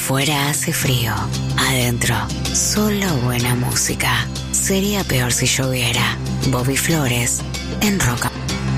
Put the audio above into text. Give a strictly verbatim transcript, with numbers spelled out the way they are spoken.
Afuera hace frío, adentro solo buena música. Sería peor si lloviera. Bobby Flores en Rock.